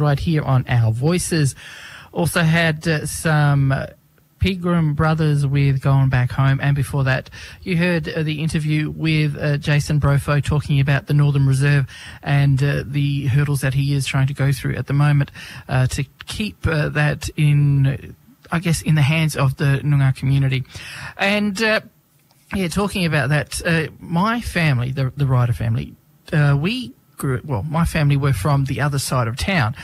right here on Our Voices. Also had some Pegram Brothers with Going Back Home, and before that you heard the interview with Jason Brofo talking about the Northern Reserve and the hurdles that he is trying to go through at the moment to keep that in, I guess, in the hands of the Noongar community. And talking about that, my family, the Ryder family, we grew, well, my family were from the other side of town.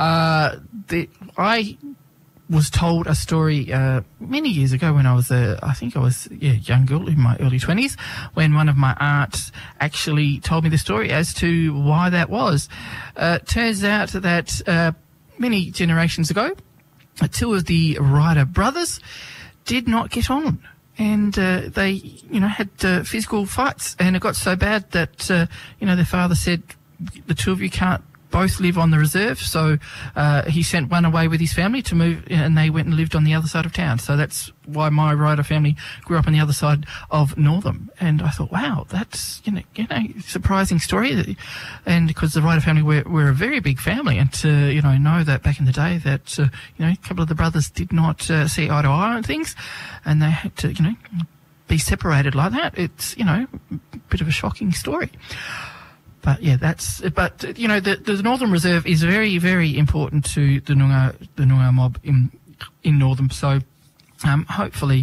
I was told a story many years ago when I was I think I was young girl in my early 20s, when one of my aunts actually told me the story as to why that was. Turns out that many generations ago, two of the Ryder brothers did not get on, and they had physical fights, and it got so bad that their father said, the two of you can't both live on the reserve, so he sent one away with his family to move, and they went and lived on the other side of town. So that's why my Ryder family grew up on the other side of Northam. And I thought, wow, that's surprising story. And because the Ryder family were a very big family, and to know that back in the day that a couple of the brothers did not see eye to eye on things, and they had to be separated like that. It's a bit of a shocking story. But the Northern Reserve is very, very important to the Noongar mob in Northam. So hopefully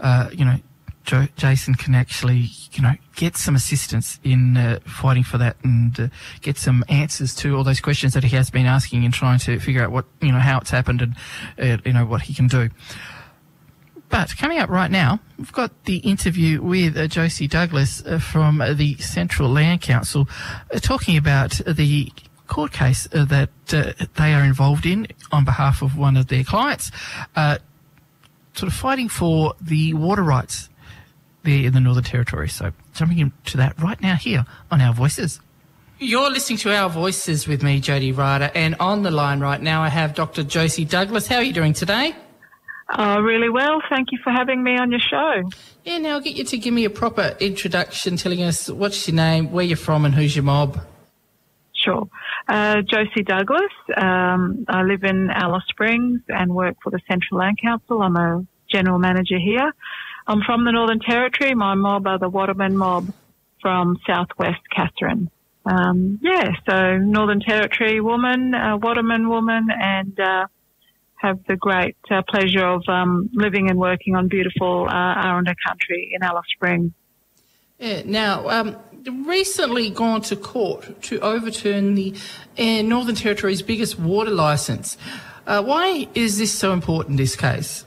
Jason can actually get some assistance in fighting for that, and get some answers to all those questions that he has been asking, and trying to figure out what how it's happened, and what he can do. But coming up right now, we've got the interview with Josie Douglas from the Central Land Council, talking about the court case that they are involved in on behalf of one of their clients, sort of fighting for the water rights there in the Northern Territory. So jumping into that right now here on Our Voices. You're listening to Our Voices with me, Jody Ryder, and on the line right now I have Dr. Josie Douglas. How are you doing today? Really well. Thank you for having me on your show. Yeah, now I'll get you to give me a proper introduction, telling us what's your name, where you're from, and who's your mob. Sure. Josie Douglas. I live in Alice Springs and work for the Central Land Council. I'm a general manager here. I'm from the Northern Territory. My mob are the Waterman mob from southwest Katherine. So Northern Territory woman, Waterman woman, and have the great pleasure of living and working on beautiful Aranda country in Alice Springs. Yeah, now, recently gone to court to overturn the Northern Territory's biggest water licence. Why is this so important, this case?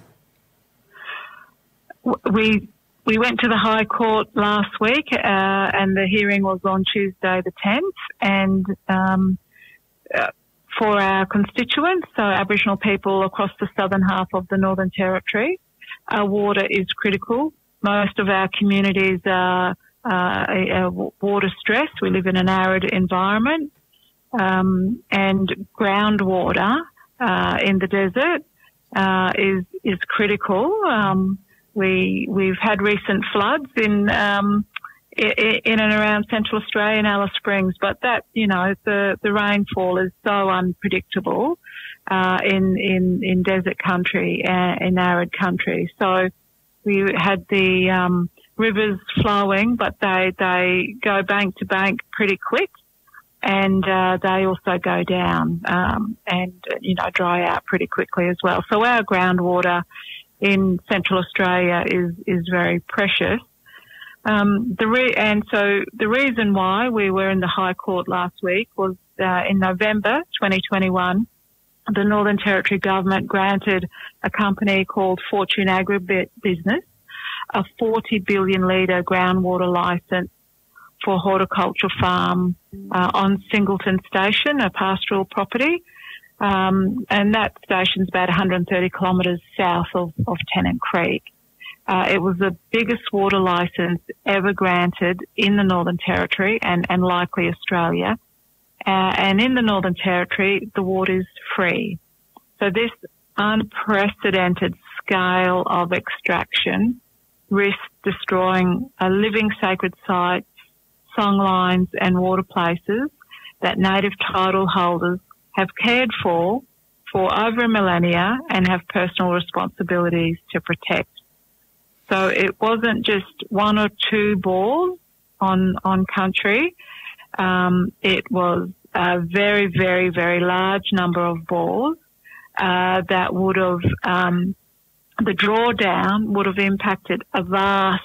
We went to the High Court last week, and the hearing was on Tuesday the 10th, and for our constituents, so Aboriginal people across the southern half of the Northern Territory, water is critical. Most of our communities are water stressed. We live in an arid environment, and groundwater in the desert is critical. We've had recent floods in and around Central Australia and Alice Springs, but that, the rainfall is so unpredictable in desert country, in arid country. So we had the rivers flowing, but they go bank to bank pretty quick, and they also go down and dry out pretty quickly as well. So our groundwater in Central Australia is very precious. The reason why we were in the High Court last week was in November 2021, the Northern Territory government granted a company called Fortune Agribusiness a 40 billion litre groundwater licence for horticulture farm on Singleton Station, a pastoral property. And that station's about 130 kilometres south of Tennant Creek. It was the biggest water licence ever granted in the Northern Territory and likely Australia. And in the Northern Territory, the water is free. So this unprecedented scale of extraction risks destroying living sacred sites, songlines and water places that native title holders have cared for over a millennia and have personal responsibilities to protect. So it wasn't just one or two bores on country. It was a very, very, very large number of bores that would have, the drawdown would have impacted a vast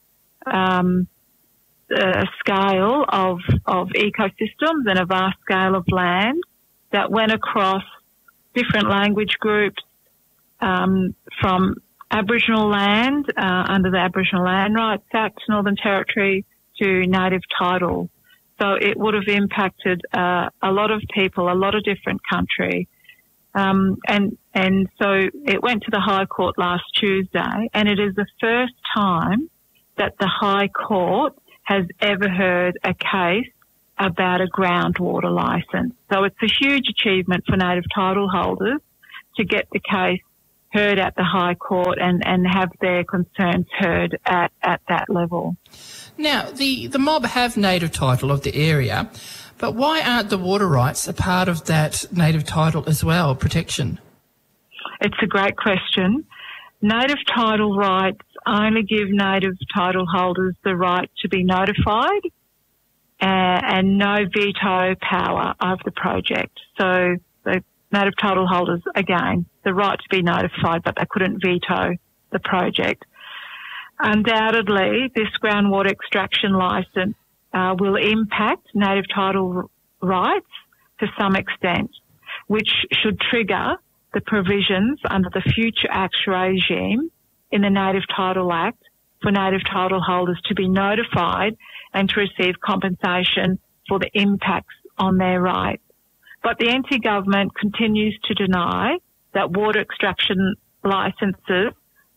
scale of ecosystems and a vast scale of land that went across different language groups, from Aboriginal land under the Aboriginal Land Rights Act, Northern Territory, to native title. So it would have impacted a lot of people, a lot of different country. And so it went to the High Court last Tuesday, and it is the first time that the High Court has ever heard a case about a groundwater licence. So it's a huge achievement for native title holders to get the case heard at the High Court and have their concerns heard at that level. Now, the mob have native title of the area, but why aren't the water rights a part of that native title as well, protection? It's a great question. Native title rights only give native title holders the right to be notified and no veto power over the project. So the native title holders, again, the right to be notified, but they couldn't veto the project. Undoubtedly, this groundwater extraction licence will impact native title rights to some extent, which should trigger the provisions under the Future Acts regime in the Native Title Act for native title holders to be notified and to receive compensation for the impacts on their rights. But the NT government continues to deny that water extraction licences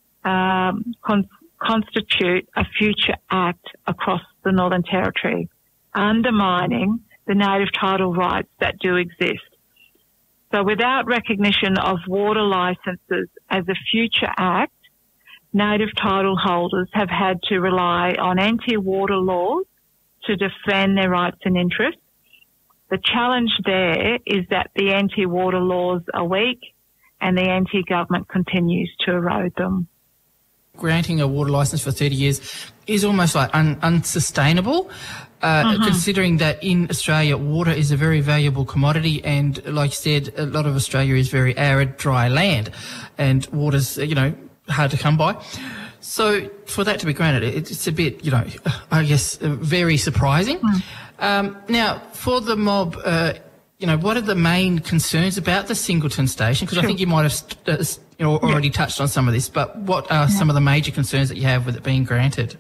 constitute a future act across the Northern Territory, undermining the native title rights that do exist. So without recognition of water licences as a future act, native title holders have had to rely on anti-water laws to defend their rights and interests. The challenge there is that the anti-water laws are weak and the anti-government continues to erode them. Granting a water licence for 30 years is almost like unsustainable, considering that in Australia water is a very valuable commodity, and like you said, a lot of Australia is very arid, dry land, and water's, hard to come by. So for that to be granted, it's a bit, I guess, very surprising. Now, for the mob, what are the main concerns about the Singleton station? Because I think you might have already touched on some of this, but what are some of the major concerns that you have with it being granted?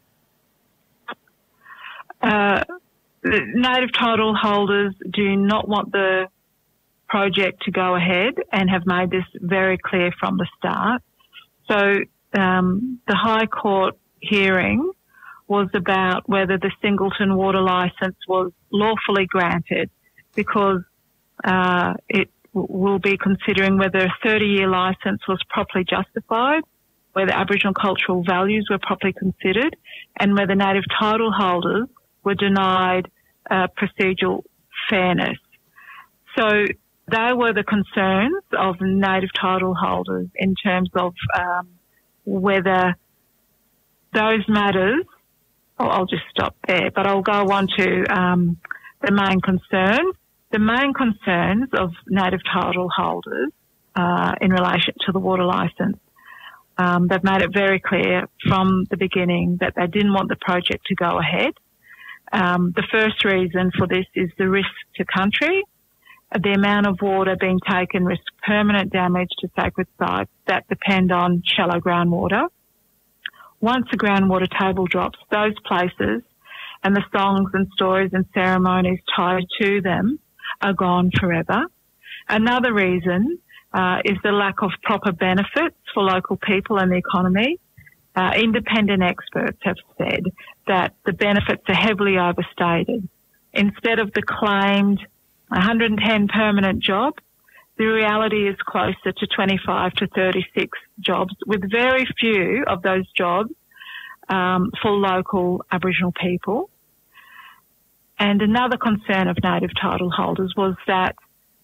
Native title holders do not want the project to go ahead and have made this very clear from the start. So the High Court hearing was about whether the Singleton water licence was lawfully granted, because it will be considering whether a 30-year licence was properly justified, whether Aboriginal cultural values were properly considered, and whether native title holders were denied procedural fairness. So they were the concerns of native title holders in terms of whether those matters, I'll just stop there, but I'll go on to the main concerns. The main concerns of native title holders in relation to the water licence, they've made it very clear from the beginning that they didn't want the project to go ahead. The first reason for this is the risk to country. The amount of water being taken risks permanent damage to sacred sites that depend on shallow groundwater. Once the groundwater table drops, those places and the songs and stories and ceremonies tied to them are gone forever. Another reason is the lack of proper benefits for local people and the economy. Independent experts have said that the benefits are heavily overstated. Instead of the claimed 110 permanent jobs, the reality is closer to 25 to 36 jobs, with very few of those jobs for local Aboriginal people. And another concern of native title holders was that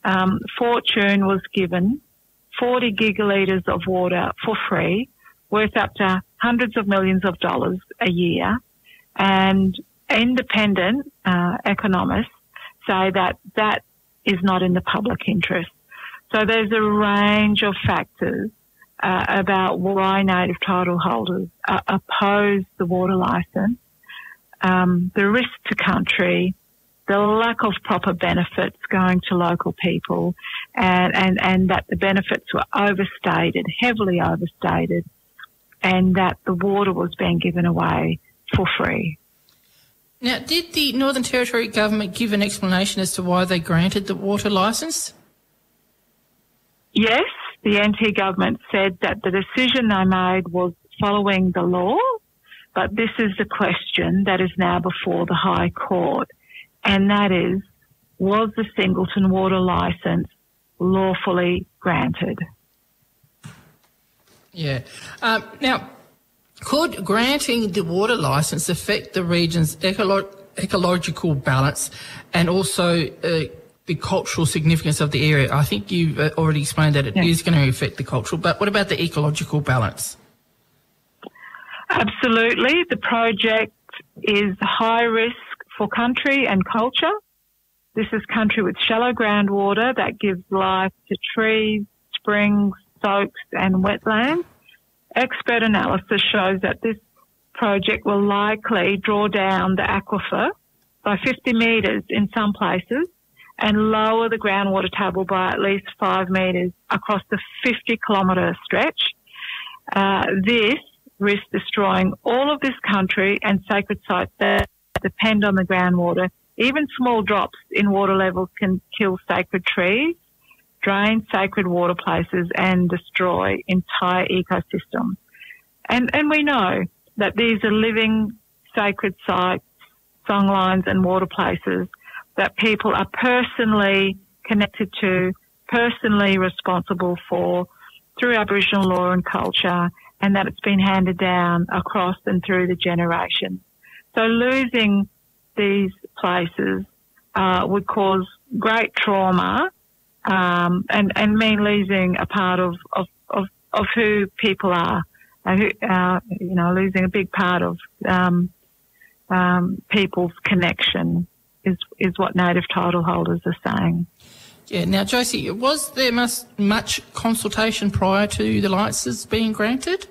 Fortune was given 40 gigalitres of water for free, worth up to hundreds of millions of dollars a year. And independent economists say that that is not in the public interest. So there's a range of factors about why native title holders oppose the water licence. The risk to country, the lack of proper benefits going to local people, and that the benefits were overstated, heavily overstated, and that the water was being given away for free. Now, did the Northern Territory government give an explanation as to why they granted the water licence? Yes, the NT government said that the decision they made was following the law, but this is the question that is now before the High Court, and that is, was the Singleton water licence lawfully granted? Yeah. Now, could granting the water licence affect the region's ecological balance and also the cultural significance of the area? I think you've already explained that it is going to affect the cultural, but what about the ecological balance? Absolutely. The project is high risk for country and culture. This is country with shallow groundwater that gives life to trees, springs, soaks and wetlands. Expert analysis shows that this project will likely draw down the aquifer by 50 metres in some places and lower the groundwater table by at least 5 metres across the 50-kilometre stretch. This risks destroying all of this country and sacred sites that depend on the groundwater. Even small drops in water levels can kill sacred trees, drain sacred water places and destroy entire ecosystems. And we know that these are living sacred sites, songlines and water places that people are personally connected to, personally responsible for through Aboriginal law and culture, and that it's been handed down across and through the generations. So losing these places would cause great trauma and mean losing a part of who people are, losing a big part of people's connection is what native title holders are saying. Yeah. Now, Josie, was there much consultation prior to the licences being granted?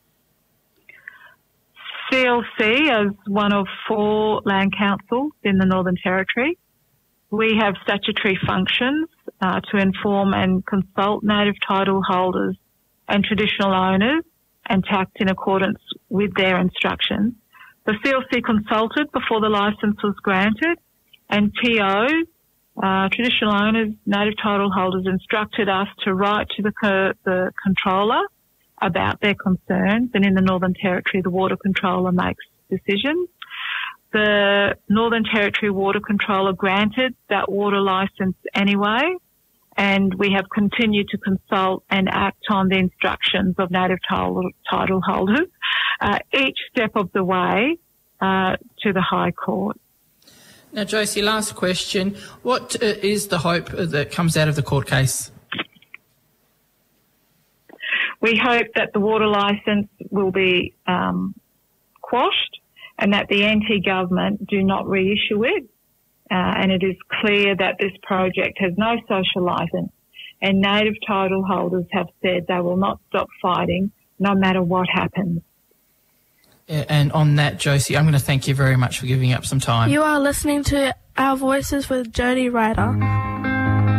CLC, as one of 4 land councils in the Northern Territory, we have statutory functions to inform and consult native title holders and traditional owners and to act in accordance with their instructions. The CLC consulted before the licence was granted, and TOs, traditional owners, native title holders, instructed us to write to the controller about their concerns, and in the Northern Territory the Water Controller makes decisions. The Northern Territory Water Controller granted that water licence anyway, and we have continued to consult and act on the instructions of native title holders each step of the way to the High Court. Now, Josie, last question. What is the hope that comes out of the court case? We hope that the water licence will be quashed and that the NT government do not reissue it. And it is clear that this project has no social licence, and native title holders have said they will not stop fighting no matter what happens. And on that, Josie, I'm going to thank you very much for giving up some time. You are listening to Our Voices with Jody Ryder.